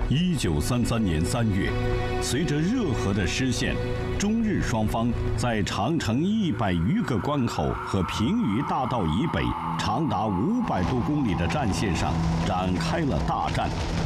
1933年3月，随着热河的失陷，中日双方在长城100余个关口和平舆大道以北长达500多公里的战线上展开了大战。